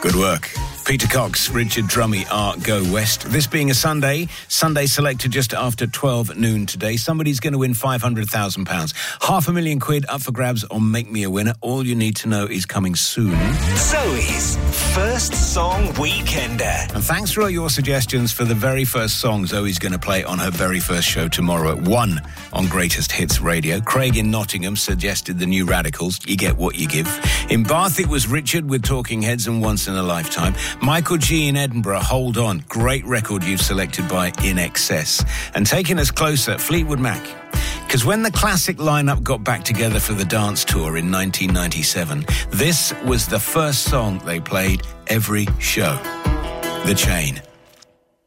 Good work. Peter Cox, Richard Drummy are Go West. This being a Sunday selected just after 12 noon today. Somebody's going to win £500,000. £500,000 up for grabs on Make Me a Winner. All you need to know is coming soon. Zoe's First Song Weekender. And thanks for all your suggestions for the very first song Zoe's going to play on her very first show tomorrow at 1 on Greatest Hits Radio. Craig in Nottingham suggested the New Radicals. You get what you give. In Bath, it was Richard with Talking Heads and Once in a Lifetime. Michael G in Edinburgh, Hold On. Great record you've selected by In Excess. And taking us closer, Fleetwood Mac. Because when the classic lineup got back together for the dance tour in 1997, this was the first song they played every show. The Chain.